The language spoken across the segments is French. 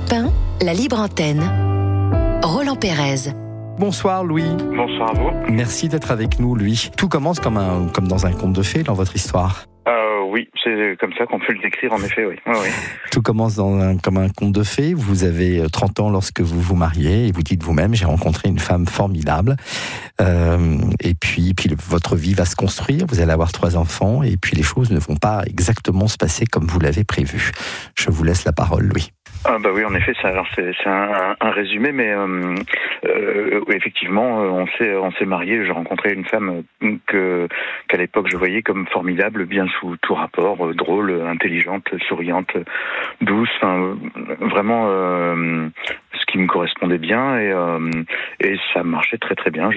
Europe 1, la libre antenne. Roland Pérez. Bonsoir Louis. Bonsoir à vous. Merci d'être avec nous, Louis. Tout commence comme dans un conte de fées dans votre histoire. Oui, c'est comme ça qu'on peut le décrire, en effet, oui. Oui. Tout commence comme un conte de fées. Vous avez 30 ans lorsque vous vous mariez et vous dites vous-même, j'ai rencontré une femme formidable. Et puis votre vie va se construire, vous allez avoir 3 enfants et puis les choses ne vont pas exactement se passer comme vous l'avez prévu. Je vous laisse la parole, Louis. Oui, en effet, c'est un résumé, mais effectivement, on s'est mariés. J'ai rencontré une femme qu'à l'époque je voyais comme formidable, bien sous tout rapport, drôle, intelligente, souriante, douce, vraiment ce qui me correspondait bien et ça marchait très très bien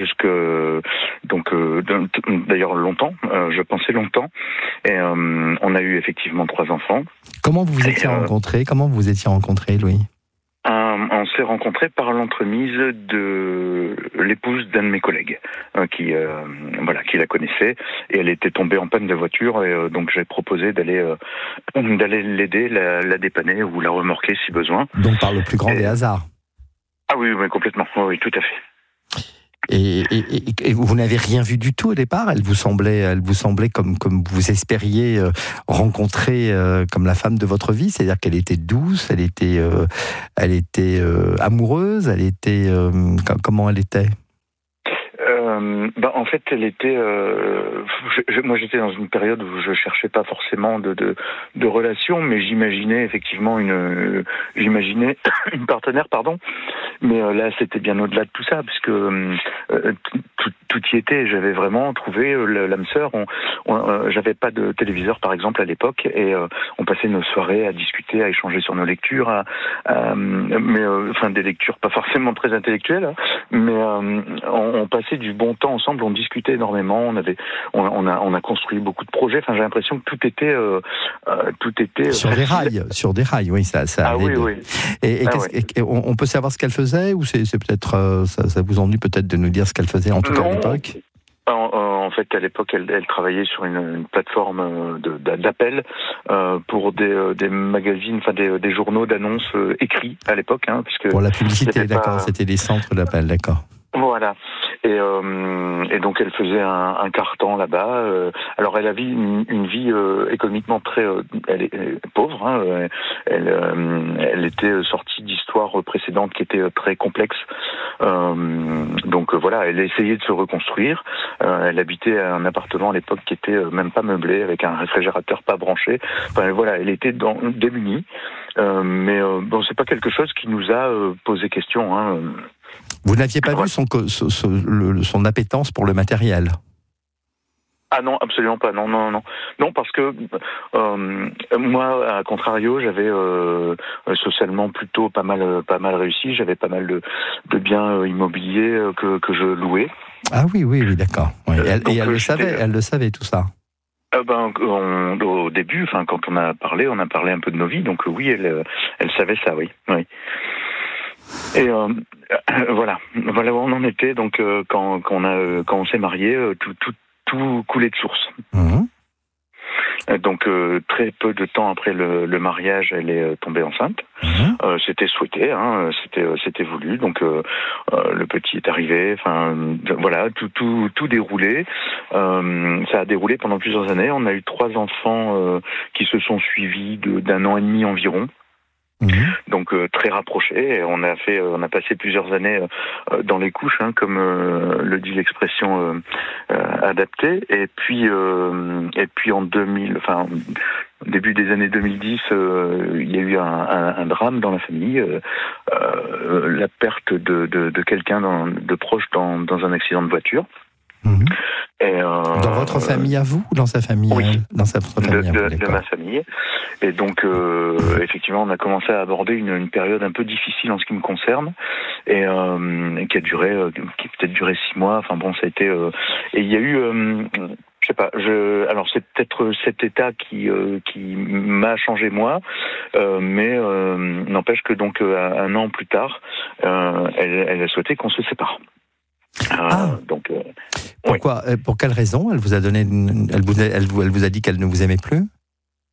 d'ailleurs longtemps. Je pensais longtemps et on a eu effectivement 3 enfants. Comment vous vous étiez rencontrés ? Comment vous vous étiez rencontrés, Louis ? On s'est rencontrés par l'entremise de l'épouse d'un de mes collègues qui la connaissait et elle était tombée en panne de voiture et donc j'ai proposé d'aller l'aider, la dépanner ou la remorquer si besoin. Donc par le plus grand des hasards. Ah oui, complètement. Oui, tout à fait. Et vous n'avez rien vu du tout au départ. Elle vous semblait comme vous espériez rencontrer comme la femme de votre vie, c'est-à-dire qu'elle était douce, elle était amoureuse, elle était comment elle était? En fait, elle était. Moi, j'étais dans une période où je cherchais pas forcément de relation, mais j'imaginais effectivement une partenaire, pardon. Mais là, c'était bien au-delà de tout ça, puisque tout y était. J'avais vraiment trouvé l'âme sœur. J'avais pas de téléviseur, par exemple, à l'époque, et on passait nos soirées à discuter, à échanger sur nos lectures, des lectures pas forcément très intellectuelles, hein, mais on passait du bon temps ensemble. On discutait énormément. On a construit beaucoup de projets. J'ai l'impression que tout était sur des rails. Oui, ça. Ah oui, oui. Et on peut savoir ce qu'elle faisait ou c'est peut-être ça vous ennuie peut-être de nous dire ce qu'elle faisait en tout cas à l'époque. En fait, à l'époque, elle travaillait sur une plateforme d'appel pour des magazines, des journaux d'annonces écrits à l'époque, puisque pour la publicité, d'accord, c'était des centres d'appel, d'accord. Voilà. Et donc elle faisait un carton là-bas. Alors elle avait une vie économiquement très pauvre. Elle était sortie d'histoires précédentes qui étaient très complexes. Donc elle essayait de se reconstruire. Elle habitait un appartement à l'époque qui était même pas meublé, avec un réfrigérateur pas branché. Elle était démunie. Mais c'est pas quelque chose qui nous a posé question. Vous n'aviez pas vu son appétence pour le matériel? Ah non, absolument pas. Non, parce que moi, à contrario, j'avais socialement plutôt pas mal réussi. J'avais pas mal de biens immobiliers que je louais. Ah oui, d'accord. Oui. Elle le savait tout ça. Au début, quand on a parlé un peu de nos vies. Donc oui, elle savait ça, oui. Et voilà où on en était. Donc quand on s'est mariés, tout coulait de source. Mmh. Donc très peu de temps après le mariage, elle est tombée enceinte. Mmh. C'était souhaité, c'était voulu. Donc le petit est arrivé. Tout déroulé. Ça a déroulé pendant plusieurs années. On a eu 3 enfants qui se sont suivis d'un an et demi environ. Mmh. Donc très rapprochés. On a passé plusieurs années dans les couches, comme le dit l'expression adaptée. Et puis en 2000, début des années 2010, il y a eu un drame dans la famille, la perte de quelqu'un de proche dans un accident de voiture. Mmh. Et dans votre famille à vous ou dans sa famille? Oui, dans sa famille de ma famille. Et donc, effectivement, on a commencé à aborder une période un peu difficile en ce qui me concerne, et qui a peut-être duré 6 mois. Ça a été. Et il y a eu. Je sais pas. Alors c'est peut-être cet état qui m'a changé moi, mais n'empêche que donc 1 an plus tard, elle a souhaité qu'on se sépare. Donc, pourquoi? Pour quelle raison? Elle vous a donné? Elle vous a dit qu'elle ne vous aimait plus?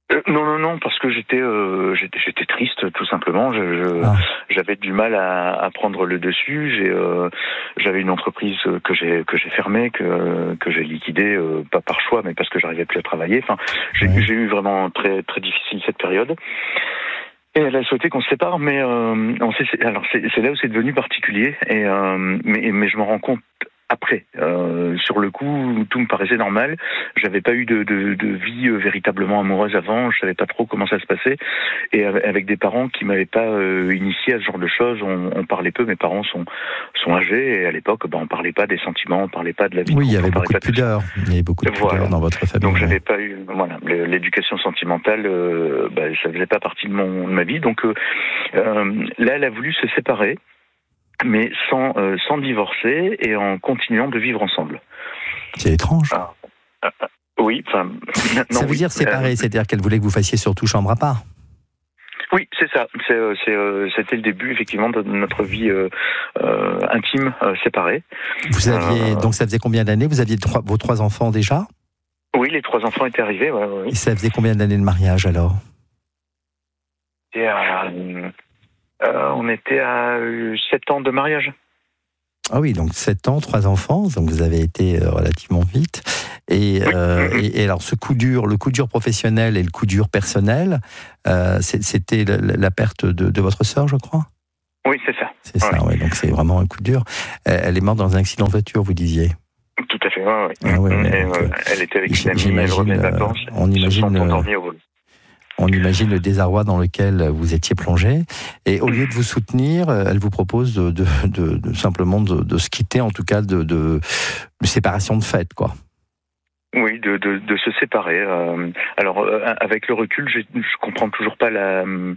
Non, parce que j'étais triste, tout simplement. J'avais du mal à prendre le dessus. J'avais une entreprise que j'ai fermée, que j'ai liquidée, pas par choix, mais parce que j'arrivais plus à travailler. Enfin, j'ai eu vraiment très très difficile cette période. Et elle a souhaité qu'on se sépare, mais alors c'est là où c'est devenu particulier. Mais je m'en rends compte après. Sur le coup, tout me paraissait normal. J'avais pas eu de vie véritablement amoureuse avant. Je savais pas trop comment ça se passait. Et avec des parents qui m'avaient pas initié à ce genre de choses, on parlait peu. Mes parents sont âgés et à l'époque, on parlait pas des sentiments, on parlait pas de la vie. Oui, il y avait beaucoup de pudeur. Il y avait beaucoup de pudeur dans votre famille. Donc j'avais pas eu, l'éducation sentimentale, ça faisait pas partie de ma vie. Donc là, elle a voulu se séparer, mais sans divorcer et en continuant de vivre ensemble. C'est étrange. Oui, enfin... Ça veut dire séparer, c'est-à-dire qu'elle voulait que vous fassiez surtout chambre à part. Oui, c'est ça. C'était le début, effectivement, de notre vie intime séparée. Vous aviez, donc ça faisait combien d'années? Vous aviez vos 3 enfants déjà? Oui, les 3 enfants étaient arrivés, oui. Et ça faisait combien d'années de mariage, alors? Et, on était à 7 ans de mariage. Ah oui, donc 7 ans, 3 enfants, donc vous avez été relativement vite. Et alors, ce coup dur, le coup dur professionnel et le coup dur personnel, c'était la perte de votre sœur, je crois? Oui, c'est ça. C'est ça, oui, donc c'est vraiment un coup dur. Elle est morte dans un accident de voiture, vous disiez? Tout à fait, oui. Elle était avec une amie, elle revenait de vacances. On imagine le désarroi dans lequel vous étiez plongé. Et au lieu de vous soutenir, elle vous propose de simplement de se quitter, en tout cas de séparation de fait, quoi. Oui, de se séparer. Alors, avec le recul, je comprends toujours pas le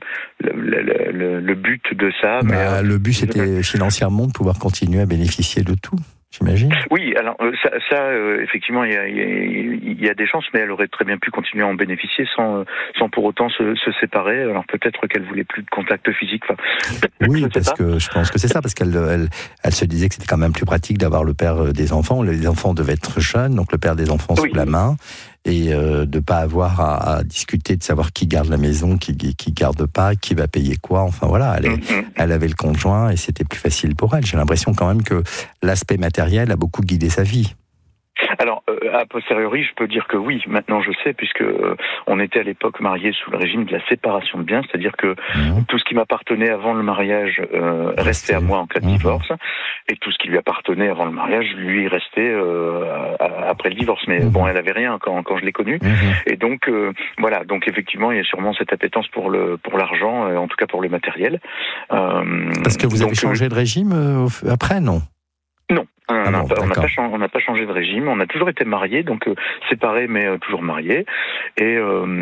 but de ça. Mais le but, c'était financièrement de pouvoir continuer à bénéficier de tout. J'imagine. Oui, alors ça effectivement, il y a des chances, mais elle aurait très bien pu continuer à en bénéficier sans pour autant se séparer. Alors peut-être qu'elle voulait plus de contact physique. Enfin, oui, parce que je pense que c'est ça, parce qu'elle se disait que c'était quand même plus pratique d'avoir le père des enfants. Les enfants devaient être jeunes, donc le père des enfants sous la main. Et de pas avoir à discuter de savoir qui garde la maison, qui garde pas, qui va payer quoi. Enfin voilà, elle avait le conjoint et c'était plus facile pour elle. J'ai l'impression quand même que l'aspect matériel a beaucoup guidé sa vie. Alors, a posteriori, je peux dire que oui. Maintenant, je sais, puisque on était à l'époque mariés sous le régime de la séparation de biens, c'est-à-dire que tout ce qui m'appartenait avant le mariage restait à moi en cas de divorce, et tout ce qui lui appartenait avant le mariage lui restait après le divorce. Mais bon, elle avait rien quand je l'ai connue, et donc voilà. Donc effectivement, il y a sûrement cette appétence pour l'argent, en tout cas pour le matériel. Parce que vous avez changé de régime après, non? Non, on n'a pas changé de régime. On a toujours été mariés, donc séparés mais toujours mariés. Et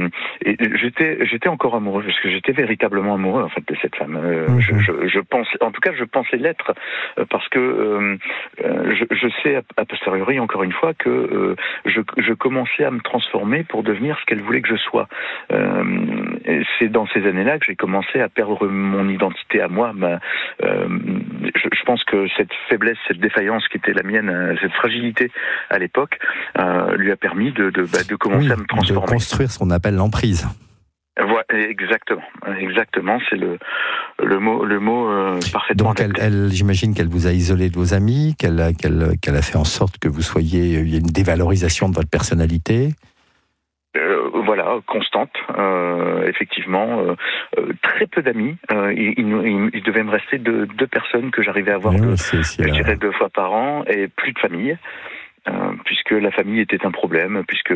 j'étais encore amoureux, parce que j'étais véritablement amoureux en fait de cette femme. Je pensais, en tout cas, je pensais l'être, parce que je sais a posteriori encore une fois que je commençais à me transformer pour devenir ce qu'elle voulait que je sois. C'est dans ces années-là que j'ai commencé à perdre mon identité à moi. Je pense que cette faiblesse, cette défaillance qui était la mienne, cette fragilité à l'époque, lui a permis de commencer à me transformer. De construire ce qu'on appelle l'emprise. Voilà, exactement, c'est le mot parfaitement. Donc j'imagine qu'elle vous a isolé de vos amis, qu'elle a fait en sorte que vous soyez, il y ait une dévalorisation de votre personnalité. Voilà, constante, effectivement, très peu d'amis. Il devait me rester deux personnes que j'arrivais à voir, je dirais 2 fois par an, et plus de famille. Puisque la famille était un problème, puisque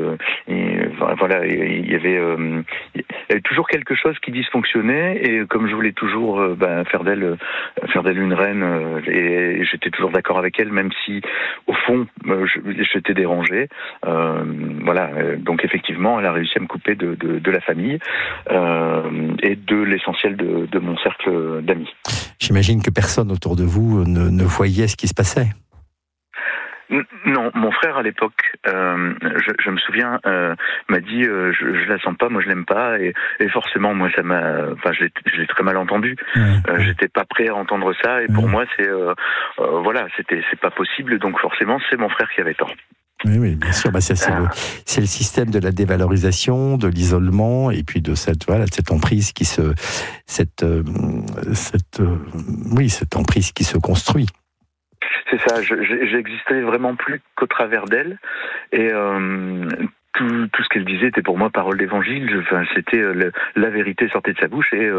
voilà, il y avait toujours quelque chose qui dysfonctionnait, et comme je voulais toujours faire d'elle une reine, et j'étais toujours d'accord avec elle, même si au fond j'étais dérangé. Voilà, donc effectivement, elle a réussi à me couper de la famille et de l'essentiel de mon cercle d'amis. J'imagine que personne autour de vous ne voyait ce qui se passait. Non, mon frère à l'époque, je me souviens, m'a dit je la sens pas, moi je l'aime pas, et forcément moi ça m'a, je l'ai très mal entendu. J'étais pas prêt à entendre ça, et pour moi c'est voilà, c'est pas possible, donc forcément c'est mon frère qui avait tort. Oui, bien sûr. C'est le système de la dévalorisation, de l'isolement, et puis de cette emprise cette emprise qui se construit. C'est ça. J'existais vraiment plus qu'au travers d'elle, et tout ce qu'elle disait était pour moi parole d'évangile. C'était la vérité sortait de sa bouche, et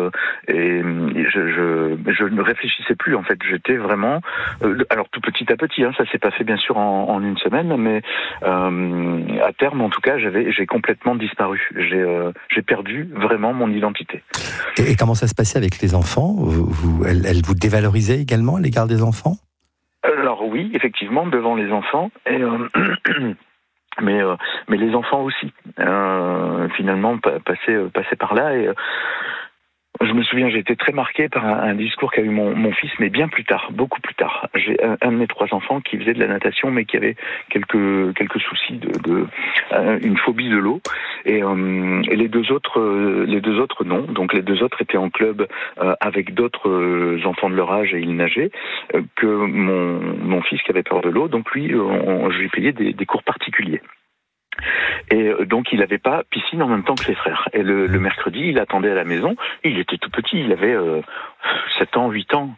je ne réfléchissais plus, en fait. J'étais vraiment alors tout petit à petit, ça s'est pas fait bien sûr en une semaine, mais à terme en tout cas j'ai complètement disparu. J'ai perdu vraiment mon identité. Et comment ça se passait avec les enfants? Elle vous dévalorisait également à l'égard des enfants? Alors oui, effectivement, devant les enfants, et mais les enfants aussi, finalement, passaient par là. Et je me souviens, j'ai été très marqué par un discours qu'a eu mon fils, mais bien plus tard, beaucoup plus tard. J'ai un de mes 3 enfants qui faisait de la natation, mais qui avait quelques soucis une phobie de l'eau. Et les deux autres non. Donc les 2 autres étaient en club avec d'autres enfants de leur âge, et ils nageaient. Que mon fils qui avait peur de l'eau, donc lui, je lui payais des cours particuliers. Et donc il n'avait pas piscine en même temps que ses frères. Et le mercredi, il attendait à la maison. Il était tout petit, il avait 7 ans, 8 ans.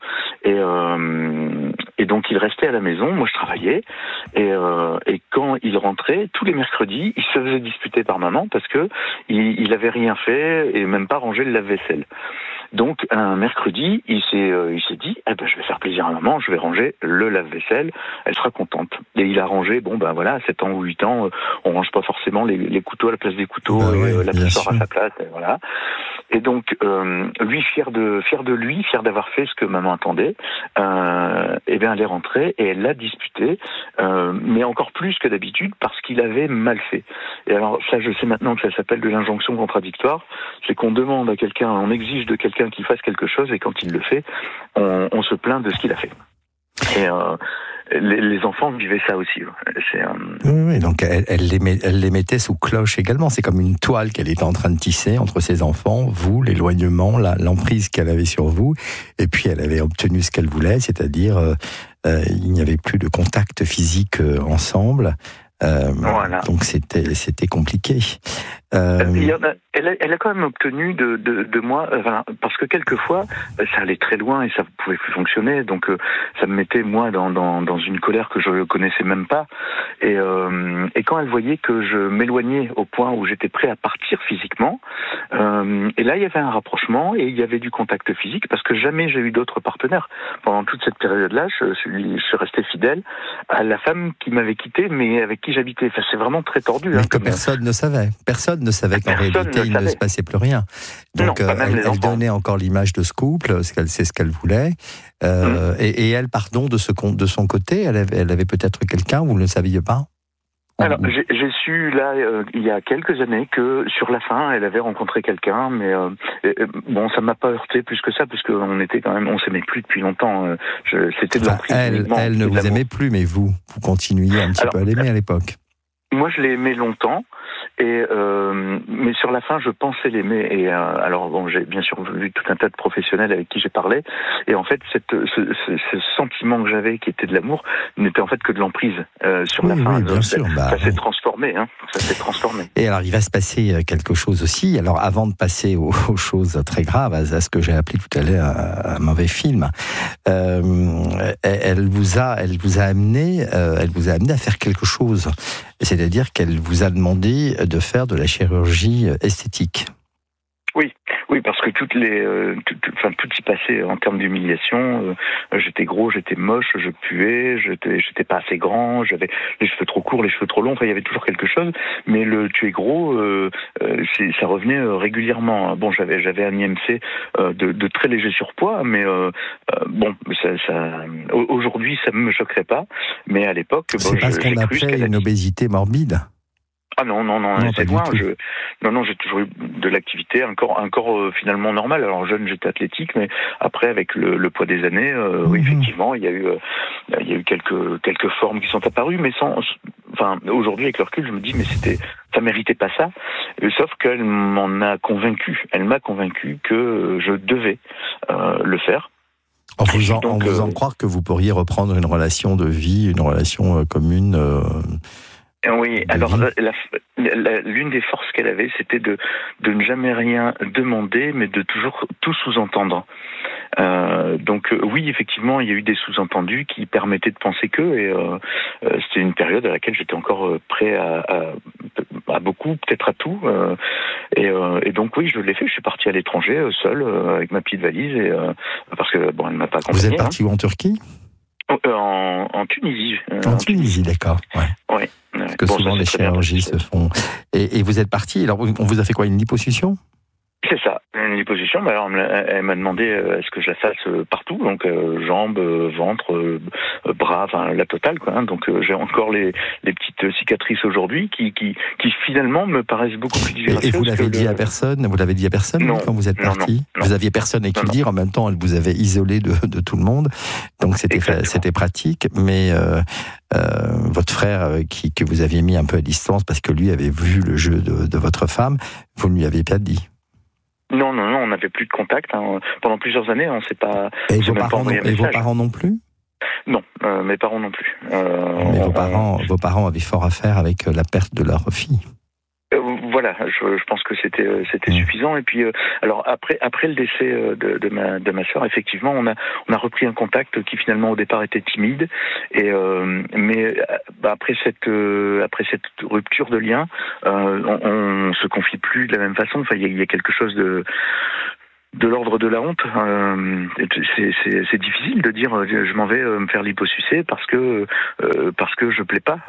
Et donc il restait à la maison, moi je travaillais. Et quand il rentrait, tous les mercredis, il se faisait disputer par maman parce que il avait rien fait et même pas rangé le lave-vaisselle. Donc un mercredi, il s'est dit, je vais faire plaisir à maman, je vais ranger le lave-vaisselle, elle sera contente. Et il a rangé, à 7 ans ou 8 ans, on range pas forcément les couteaux à la place des couteaux, la passoire à sa place, et voilà. Et donc lui, fier de lui, fier d'avoir fait ce que maman attendait, elle est rentrée et elle l'a disputé, mais encore plus que d'habitude parce qu'il avait mal fait. Et alors ça, je sais maintenant que ça s'appelle de l'injonction contradictoire, c'est qu'on demande à quelqu'un, on exige de quelqu'un qu'il fasse quelque chose, et quand il le fait, on se plaint de ce qu'il a fait. Et les enfants vivaient ça aussi. Oui, donc elle les mettait sous cloche également. C'est comme une toile qu'elle était en train de tisser entre ses enfants, vous, l'éloignement, l'emprise qu'elle avait sur vous, et puis elle avait obtenu ce qu'elle voulait, c'est-à-dire il n'y avait plus de contact physique ensemble. Voilà. Donc c'était compliqué. Elle a quand même obtenu de moi, parce que quelquefois ça allait très loin et ça pouvait plus fonctionner, donc ça me mettait moi dans une colère que je connaissais même pas. Et quand elle voyait que je m'éloignais au point où j'étais prêt à partir physiquement, et là il y avait un rapprochement et il y avait du contact physique, parce que jamais j'ai eu d'autres partenaires pendant toute cette période-là. Je suis resté fidèle à la femme qui m'avait quitté, mais avec qui j'habitais. Enfin, c'est vraiment très tordu. Mais que personne ne savait. Personne ne savait qu'en réalité il ne se passait plus rien. Donc elle donnait encore l'image de ce couple, c'est ce qu'elle voulait. Et elle, de son côté, elle avait peut-être quelqu'un, vous ne le saviez pas? Alors, j'ai su là il y a quelques années que sur la fin, elle avait rencontré quelqu'un, mais ça m'a pas heurté plus que ça, puisque on s'aimait plus depuis longtemps. C'était de l'emprise. Elle ne vous aimait plus, mais vous continuiez un petit peu à l'aimer à l'époque. Moi, je l'ai aimé longtemps, mais sur la fin, je pensais l'aimer. Et j'ai bien sûr vu tout un tas de professionnels avec qui j'ai parlé, et en fait, ce sentiment que j'avais, qui était de l'amour, n'était en fait que de l'emprise sur la fin. Bien sûr. Ça s'est transformé, ça s'est transformé. Et alors, il va se passer quelque chose aussi. Alors, avant de passer aux choses très graves, à ce que j'ai appelé tout à l'heure un mauvais film, elle vous a amené à faire quelque chose. C'est-à-dire qu'elle vous a demandé de faire de la chirurgie esthétique. Oui, parce que tout y passait en termes d'humiliation. J'étais gros, j'étais moche, je puais, j'étais pas assez grand, j'avais les cheveux trop courts, les cheveux trop longs. Enfin, il y avait toujours quelque chose. Mais le tu es gros, ça revenait régulièrement. Bon, j'avais un IMC de très léger surpoids, mais aujourd'hui, ça me choquerait pas. Mais à l'époque, c'est pas ce qu'on appelait une obésité morbide. Ah non, c'est loin. J'ai toujours eu de l'activité, un corps finalement normal. Alors jeune, j'étais athlétique, mais après, avec le poids des années, oui, effectivement, il y a eu quelques formes qui sont apparues, mais aujourd'hui, avec le recul, je me dis, mais ça méritait pas ça. Sauf qu'elle m'a convaincu que je devais le faire. En vous faisant croire que vous pourriez reprendre une relation de vie, une relation commune. Oui, alors l'une des forces qu'elle avait, c'était de ne jamais rien demander, mais de toujours tout sous-entendre. Donc oui, effectivement, il y a eu des sous-entendus qui permettaient de penser et c'était une période à laquelle j'étais encore prêt à beaucoup, peut-être à tout. Et donc oui, je l'ai fait. Je suis parti à l'étranger seul avec ma petite valise parce que bon, elle ne m'a pas accompagné. Vous êtes parti où, en Turquie? En Tunisie. En Tunisie, d'accord. Ouais. Oui. Parce que souvent les chirurgies se font. Et vous êtes parti. Alors, on vous a fait quoi, une liposuction? C'est ça, une liposuction. Mais alors, elle m'a demandé est-ce que je la fasse partout, donc jambes, ventre, bras, enfin la totale, quoi. Hein. Donc j'ai encore les petites cicatrices aujourd'hui qui finalement me paraissent beaucoup plus disgracieuses. Et vous l'avez dit à personne? Vous l'avez dit à personne non, quand vous êtes parti? Non. Vous aviez personne à qui le dire. En même temps, elle vous avait isolé de tout le monde, donc c'était pratique. Mais votre frère, que vous aviez mis un peu à distance parce que lui avait vu le jeu de votre femme, vous ne lui aviez pas dit? Non, on n'avait plus de contact. Hein. Pendant plusieurs années, on ne s'est pas... Et vos parents non plus? Non, mes parents non plus. Mais vos parents avaient fort à faire avec la perte de leur fille. Voilà, je pense que c'était suffisant. Et puis, alors après le décès de ma sœur, effectivement, on a repris un contact qui finalement au départ était timide. Mais après cette rupture de lien, on se confie plus de la même façon. Enfin, il y a quelque chose de l'ordre de la honte. C'est difficile de dire je m'en vais me faire liposucer parce que je plais pas.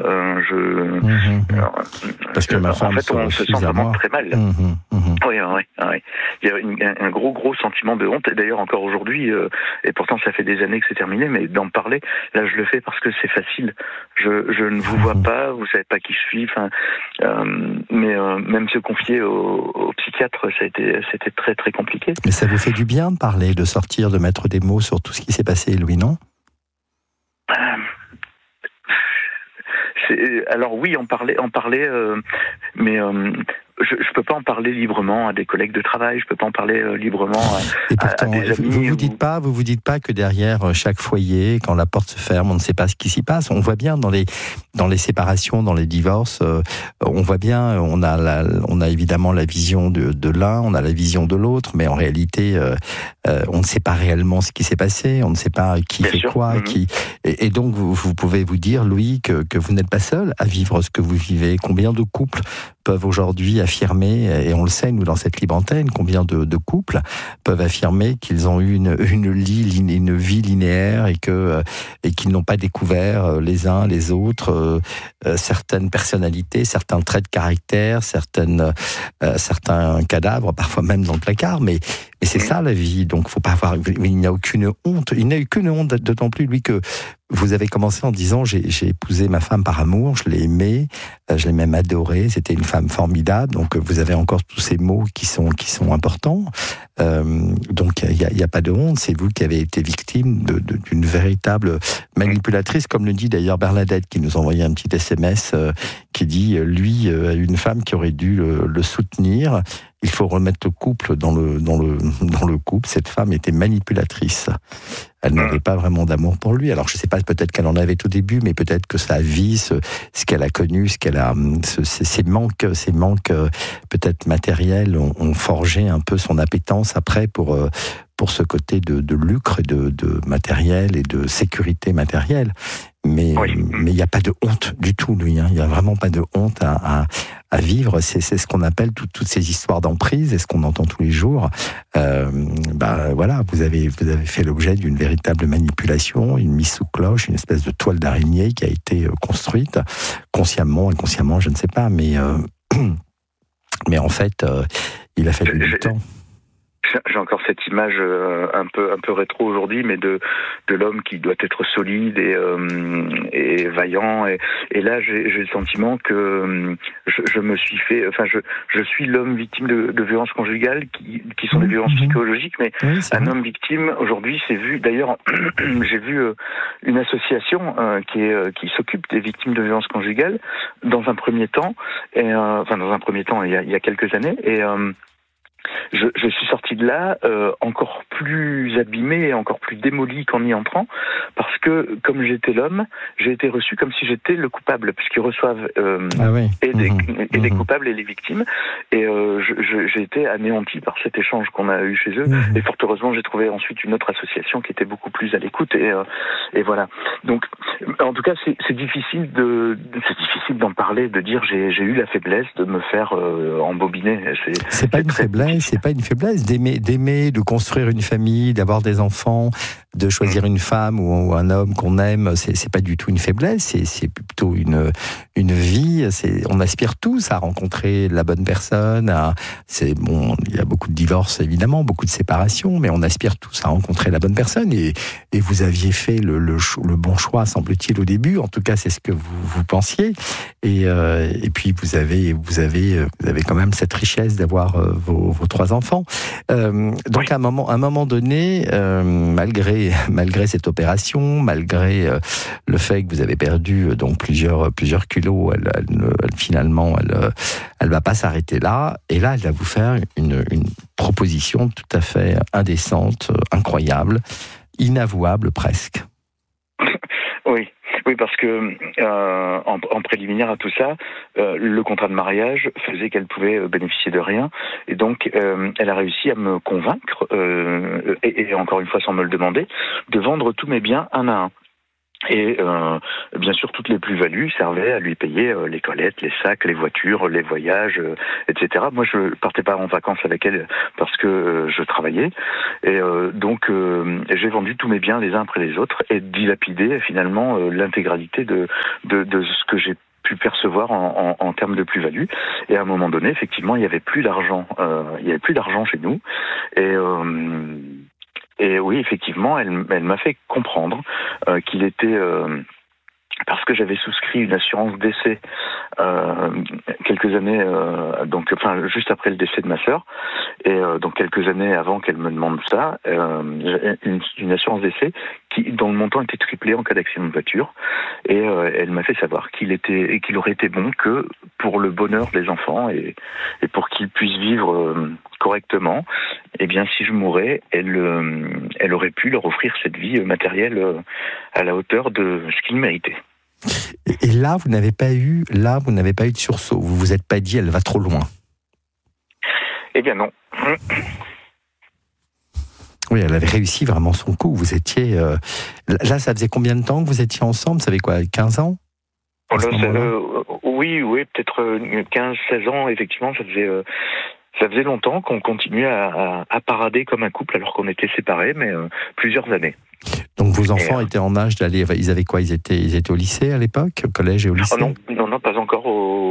Parce que ma femme, en fait, on se sent vraiment très mal. Oui. Il y a un gros sentiment de honte. Et d'ailleurs encore aujourd'hui, et pourtant ça fait des années que c'est terminé, mais d'en parler, là je le fais parce que c'est facile. Je ne vous vois pas, vous savez pas qui je suis. Enfin, mais même se confier au psychiatre, c'était très très compliqué. Mais ça vous fait du bien de parler, de sortir, de mettre des mots sur tout ce qui s'est passé, Louis, non? Alors oui, on parlait, mais je peux pas en parler librement à des collègues de travail, je peux pas en parler librement à des amis. Vous vous dites pas que derrière chaque foyer, quand la porte se ferme, on ne sait pas ce qui s'y passe. On voit bien dans les séparations, dans les divorces, on voit bien, on a évidemment la vision de l'un, on a la vision de l'autre, mais en réalité, on ne sait pas réellement ce qui s'est passé, on ne sait pas qui fait quoi, qui. Et donc vous pouvez vous dire, Louis, que vous n'êtes pas seul à vivre ce que vous vivez. Combien de couples peuvent aujourd'hui affirmer, et on le sait, nous, dans cette libre antenne, combien de couples peuvent affirmer qu'ils ont eu une vie linéaire et qu'ils n'ont pas découvert les uns les autres certaines personnalités, certains traits de caractère, certains cadavres, parfois même dans le placard, mais c'est ça la vie, donc faut pas avoir, il n'y a aucune honte, d'autant plus, lui, que vous avez commencé en disant j'ai épousé ma femme par amour, je l'ai aimée, je l'ai même adorée, c'était une femme formidable, donc vous avez encore tous ces mots qui sont importants, donc il y a pas de honte, c'est vous qui avez été victime d'une véritable manipulatrice, comme le dit d'ailleurs Bernadette qui nous a envoyé un petit SMS qui dit lui a une femme qui aurait dû le soutenir. Il faut remettre le couple dans le couple. Cette femme était manipulatrice. Elle n'avait pas vraiment d'amour pour lui. Alors je ne sais pas, peut-être qu'elle en avait au début, mais peut-être que sa vie, ce qu'elle a connu, ses manques peut-être matériels ont forgé un peu son appétence après pour ce côté de lucre et de matériel et de sécurité matérielle. Mais il n'y a pas de honte du tout, lui. Il n'y a vraiment pas de honte à vivre. C'est ce qu'on appelle toutes ces histoires d'emprise et ce qu'on entend tous les jours. Voilà, vous avez fait l'objet d'une véritable manipulation, une mise sous cloche, une espèce de toile d'araignée qui a été construite consciemment, inconsciemment, je ne sais pas, mais en fait, il a fallu du temps. J'ai encore cette image un peu rétro aujourd'hui, mais de l'homme qui doit être solide et vaillant. Et là, j'ai le sentiment que je me suis fait. Enfin, je suis l'homme victime de violences conjugales qui sont des violences psychologiques. Mais un homme victime aujourd'hui, c'est vu. D'ailleurs, j'ai vu une association qui s'occupe des victimes de violences conjugales dans un premier temps. Il y a quelques années. Et je suis sorti de là encore plus plus abîmée et encore plus démolie qu'en y entrant, parce que comme j'étais l'homme, j'ai été reçu comme si j'étais le coupable, puisqu'ils reçoivent les coupables et les victimes, et j'ai été anéanti par cet échange qu'on a eu chez eux, et fort heureusement j'ai trouvé ensuite une autre association qui était beaucoup plus à l'écoute, et voilà. Donc en tout cas c'est difficile d'en parler, de dire j'ai eu la faiblesse de me faire embobiner. C'est pas une faiblesse d'aimer, de construire une famille, d'avoir des enfants, de choisir une femme ou un homme qu'on aime. C'est pas du tout une faiblesse, c'est plutôt une vie. On aspire tous à rencontrer la bonne personne. Il y a beaucoup de divorces évidemment, beaucoup de séparations, mais on aspire tous à rencontrer la bonne personne. Et vous aviez fait le bon choix, semble-t-il, au début. En tout cas, c'est ce que vous pensiez. Et puis vous avez quand même cette richesse d'avoir vos 3 enfants. Donc à un moment donné, malgré cette opération, malgré le fait que vous avez perdu donc plusieurs kilos, elle va pas s'arrêter là. Et là, elle va vous faire une proposition tout à fait indécente, incroyable, inavouable presque. Oui, parce que en préliminaire à tout ça, le contrat de mariage faisait qu'elle pouvait bénéficier de rien, et donc elle a réussi à me convaincre, et encore une fois sans me le demander, de vendre tous mes biens un à un. Et bien sûr, toutes les plus-values servaient à lui payer les toilettes, les sacs, les voitures, les voyages, etc. Moi, je partais pas en vacances avec elle parce que je travaillais. Et donc, j'ai vendu tous mes biens les uns après les autres et dilapidé finalement l'intégralité de ce que j'ai pu percevoir en termes de plus-value. Et à un moment donné, effectivement, il y avait plus d'argent. Il y avait plus d'argent chez nous. Et oui, effectivement, elle m'a fait comprendre qu'il était... parce que j'avais souscrit une assurance décès quelques années, juste après le décès de ma sœur, et donc quelques années avant qu'elle me demande ça, une assurance décès dont le montant était triplé en cas d'accident de voiture, et elle m'a fait savoir qu'il aurait été bon que pour le bonheur des enfants et pour qu'ils puissent vivre correctement, eh bien si je mourais, elle aurait pu leur offrir cette vie matérielle à la hauteur de ce qu'ils méritaient. Et là, vous n'avez pas eu de sursaut. Vous vous êtes pas dit, elle va trop loin. Eh bien non. Oui, elle avait réussi vraiment son coup. Vous étiez... Là, ça faisait combien de temps que vous étiez ensemble? Ça fait quoi, 15 ans? Oui, peut-être 15-16 ans, effectivement. Ça faisait longtemps qu'on continuait à parader comme un couple alors qu'on était séparés, mais plusieurs années. Donc vos enfants étaient en âge d'aller... Ils avaient quoi? Ils étaient au lycée à l'époque? Au collège et au lycée? Non, pas encore.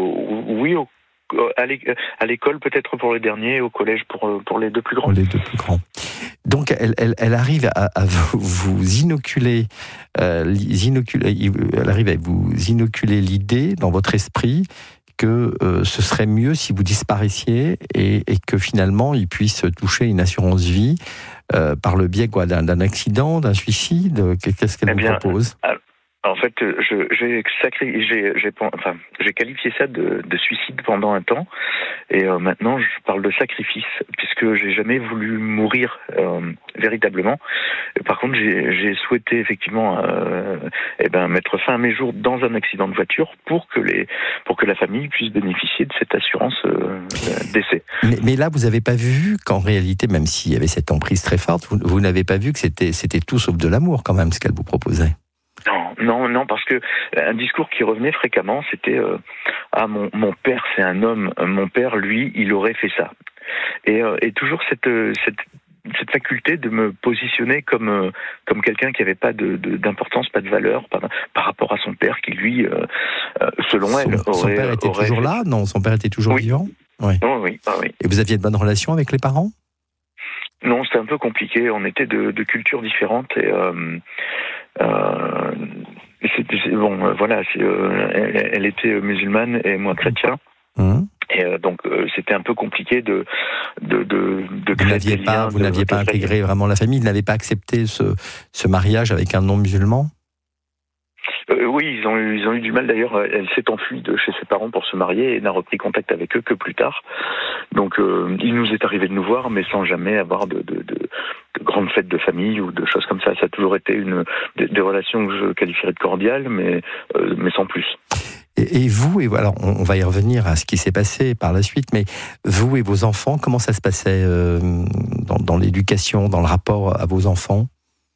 À l'école peut-être pour les derniers, au collège pour les 2 plus grands. Les 2 plus grands. Donc elle arrive à vous inoculer, elle arrive à vous inoculer l'idée dans votre esprit que ce serait mieux si vous disparaissiez et que finalement il puisse toucher une assurance vie par le biais d'un accident, d'un suicide. Qu'est-ce qu'elle vous propose? En fait, j'ai qualifié ça de suicide pendant un temps, et maintenant je parle de sacrifice, puisque j'ai jamais voulu mourir véritablement. Par contre, j'ai souhaité effectivement mettre fin à mes jours dans un accident de voiture pour que la famille puisse bénéficier de cette assurance décès. Mais là, vous n'avez pas vu qu'en réalité, même s'il y avait cette emprise très forte, vous n'avez pas vu que c'était tout sauf de l'amour quand même ce qu'elle vous proposait? Non, parce que un discours qui revenait fréquemment, c'était mon père c'est un homme, mon père lui il aurait fait ça, et toujours cette faculté de me positionner comme quelqu'un qui n'avait pas d'importance, pas de valeur par rapport à son père qui lui, selon elle, aurait... Son père était toujours là? Non, son père était toujours vivant? Oui. Oui. Et vous aviez de bonnes relations avec les parents? Non, c'était un peu compliqué. On était de cultures différentes et elle était musulmane et moi chrétien. Et donc c'était un peu compliqué de créer vous n'aviez pas intégré vraiment la famille, vous n'avez pas accepté ce mariage avec un non-musulman? Oui, ils ont eu du mal. D'ailleurs, elle s'est enfuie de chez ses parents pour se marier et n'a repris contact avec eux que plus tard. Donc, il nous est arrivé de nous voir, mais sans jamais avoir de grandes fêtes de famille ou de choses comme ça. Ça a toujours été des relations que je qualifierais de cordiales, mais sans plus. Et vous, alors on va y revenir à ce qui s'est passé par la suite, mais vous et vos enfants, comment ça se passait dans l'éducation, dans le rapport à vos enfants ?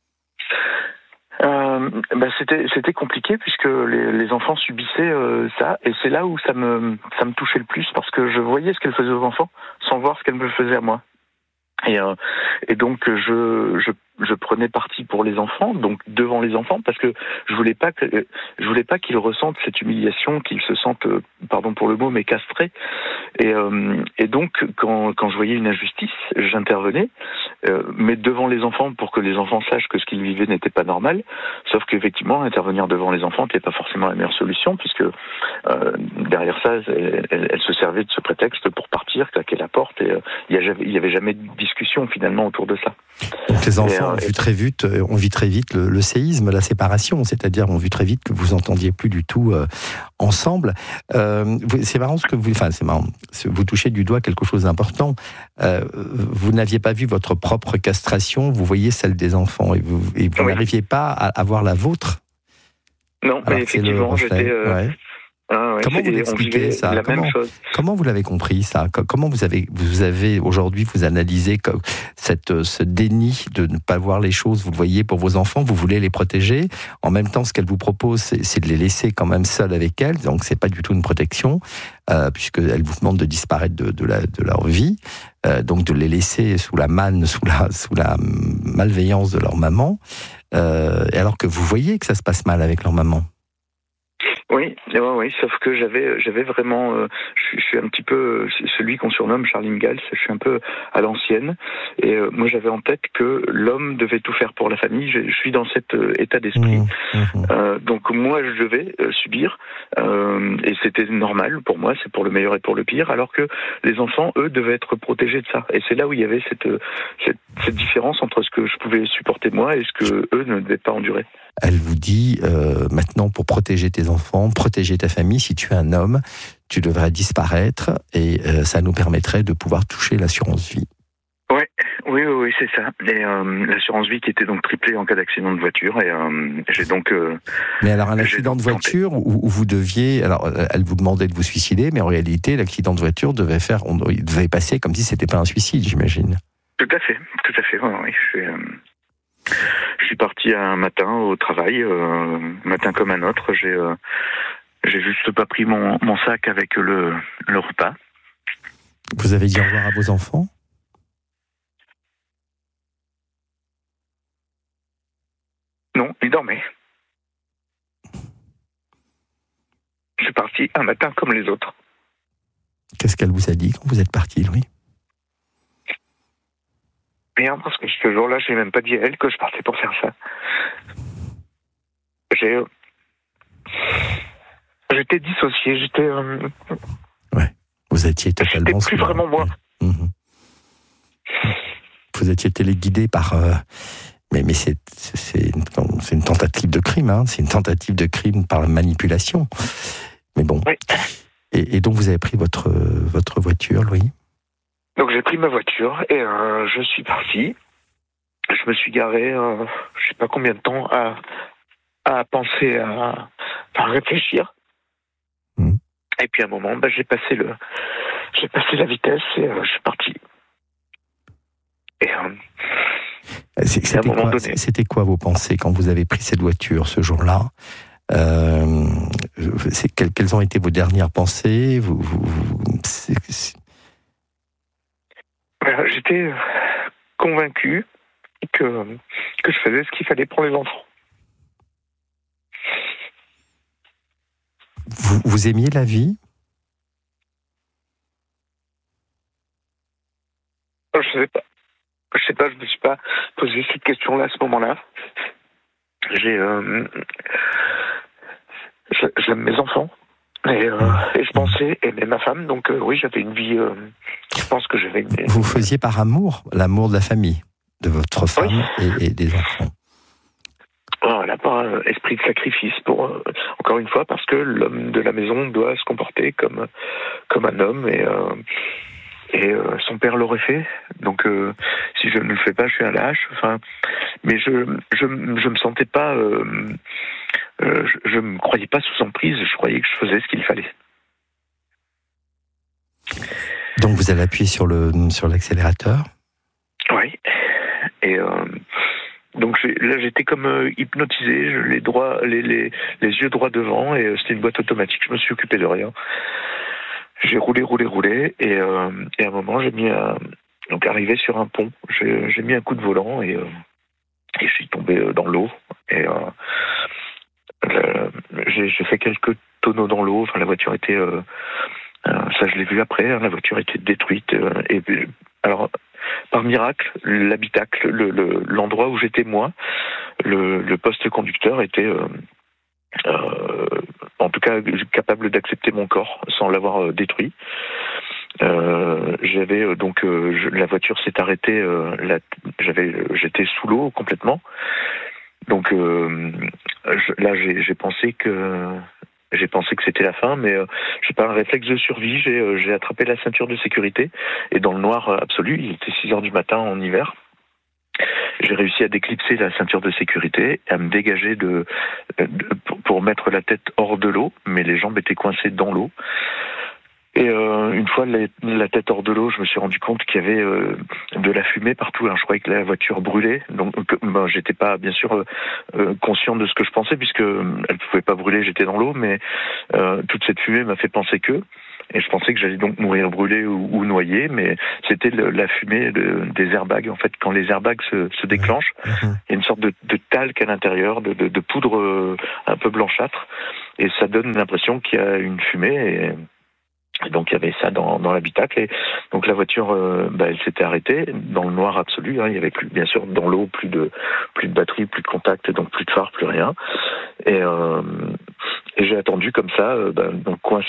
C'était compliqué puisque les enfants subissaient ça, et c'est là où ça me touchait le plus, parce que je voyais ce qu'elle faisait aux enfants sans voir ce qu'elle me faisait à moi. Et donc je prenais parti pour les enfants, donc devant les enfants, parce que je voulais pas qu'ils ressentent cette humiliation, qu'ils se sentent, pardon pour le mot, mais castrés. Et donc quand je voyais une injustice, j'intervenais, mais devant les enfants, pour que les enfants sachent que ce qu'ils vivaient n'était pas normal. Sauf qu'effectivement, intervenir devant les enfants n'était pas forcément la meilleure solution, puisque derrière ça, elle se servait de ce prétexte pour partir, claquer la porte, et il y avait jamais de discussion finalement autour de ça. Donc les enfants ont vu très vite le séisme, la séparation, c'est-à-dire ont vu très vite que vous entendiez plus du tout ensemble. C'est marrant vous touchez du doigt quelque chose d'important. Vous n'aviez pas vu votre propre castration, vous voyez celle des enfants, et vous n'arriviez pas à voir la vôtre. Non, mais effectivement, j'étais... Comment vous l'expliquez ça ? Comment vous l'avez compris ça ? Comment vous avez aujourd'hui, vous analysez ce déni de ne pas voir les choses, vous le voyez pour vos enfants, vous voulez les protéger. En même temps, ce qu'elle vous propose, c'est de les laisser quand même seuls avec elle, donc c'est pas du tout une protection, puisqu'elle vous demande de disparaître de leur vie, donc de les laisser sous la manne, sous la malveillance de leur maman, alors que vous voyez que ça se passe mal avec leur maman. Oui, sauf que j'avais vraiment, je suis un petit peu celui qu'on surnomme Charlie Ingalls, je suis un peu à l'ancienne, et moi j'avais en tête que l'homme devait tout faire pour la famille. Je suis dans cet état d'esprit. Donc moi je devais subir, et c'était normal pour moi, c'est pour le meilleur et pour le pire, alors que les enfants, eux, devaient être protégés de ça. Et c'est là où il y avait cette différence entre ce que je pouvais supporter moi et ce que eux ne devaient pas endurer. Elle vous dit, maintenant, pour protéger tes enfants, protéger ta famille, si tu es un homme, tu devrais disparaître, et ça nous permettrait de pouvoir toucher l'assurance vie. Oui, c'est ça. Et l'assurance vie qui était donc triplée en cas d'accident de voiture, et j'ai donc... Mais alors, un accident de voiture où vous deviez... Alors, elle vous demandait de vous suicider, mais en réalité, l'accident de voiture il devait passer comme si c'était pas un suicide, j'imagine. Tout à fait, oui. Je suis parti un matin au travail, matin comme un autre. J'ai juste pas pris mon sac avec le repas. Vous avez dit au revoir à vos enfants ? Non, ils dormaient. Je suis parti un matin comme les autres. Qu'est-ce qu'elle vous a dit quand vous êtes parti, Louis ? Rien, parce que ce jour-là, je n'ai même pas dit à elle que je partais pour faire ça. J'étais dissocié, Ouais, vous étiez totalement... C'était plus vraiment moi. Vous étiez téléguidé par... Mais c'est une tentative de crime, hein. C'est une tentative de crime par manipulation. Mais bon. Oui. Et donc vous avez pris votre voiture, Louis ? Donc j'ai pris ma voiture et je suis parti. Je me suis garé, je sais pas combien de temps, à penser, à réfléchir. Et puis à un moment, j'ai passé la vitesse et je suis parti. Et c'était quoi vos pensées quand vous avez pris cette voiture ce jour-là ? Quelles ont été vos dernières pensées ? J'étais convaincu que je faisais ce qu'il fallait pour les enfants. Vous aimiez la vie ? Je sais pas, je me suis pas posé cette question-là à ce moment-là. J'aime mes enfants. Et je pensais aimer ma femme, donc oui, j'avais une vie. Je pense que j'avais une. Vous faisiez par amour, l'amour de la famille, de votre femme et des enfants. voilà, par esprit de sacrifice, encore une fois, parce que l'homme de la maison doit se comporter comme un homme, et son père l'aurait fait. Donc si je ne le fais pas, je suis un lâche. Enfin, mais je me sentais pas, je me croyais pas sous emprise. Je croyais que je faisais ce qu'il fallait. Donc vous allez appuyer sur l'accélérateur. Oui. Et donc là j'étais comme hypnotisé, les yeux droits devant, et c'était une boîte automatique. Je me suis occupé de rien. J'ai roulé, et à un moment donc arrivé sur un pont, j'ai mis un coup de volant et je suis tombé dans l'eau, et j'ai fait quelques tonneaux dans l'eau. Enfin, la voiture était ça je l'ai vu après, la voiture était détruite, et alors par miracle, l'habitacle, l'endroit où j'étais moi, le poste conducteur était en tout cas capable d'accepter mon corps sans l'avoir détruit. J'avais donc la voiture s'est arrêtée, j'étais sous l'eau complètement. Donc là j'ai pensé que c'était la fin, mais j'ai pas un réflexe de survie. J'ai attrapé la ceinture de sécurité, et dans le noir absolu, il était 6h du matin en hiver, j'ai réussi à déclipser la ceinture de sécurité, à me dégager pour mettre la tête hors de l'eau, mais les jambes étaient coincées dans l'eau. Et une fois la tête hors de l'eau, je me suis rendu compte qu'il y avait de la fumée partout. Je croyais que la voiture brûlait. Donc, j'étais pas, bien sûr, conscient de ce que je pensais, puisque elle pouvait pas brûler. J'étais dans l'eau, mais toute cette fumée m'a fait penser que. Et je pensais que j'allais donc mourir brûlé ou noyé, mais c'était la fumée des airbags. En fait, quand les airbags se déclenchent, il y a une sorte de talc à l'intérieur, de poudre un peu blanchâtre, et ça donne l'impression qu'il y a une fumée. Et donc il y avait ça dans l'habitacle, et donc la voiture elle s'était arrêtée dans le noir absolu. Il y avait plus, bien sûr, dans l'eau, plus de batterie, plus de contact, donc plus de phare, plus rien. Et j'ai attendu comme ça, donc coincé